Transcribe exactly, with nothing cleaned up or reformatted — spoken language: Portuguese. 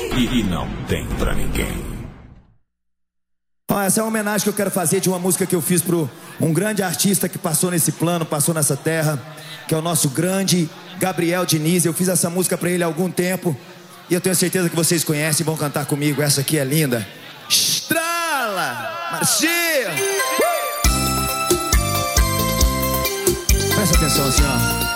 e, e não tem pra ninguém. Ó, essa é uma homenagem que eu quero fazer de uma música que eu fiz pro um grande artista que passou nesse plano, passou nessa terra, que é o nosso grande Gabriel Diniz. Eu fiz essa música pra ele há algum tempo e eu tenho certeza que vocês conhecem e vão cantar comigo. Essa aqui é linda. Estrala! Marcia! Presta atenção assim, ó.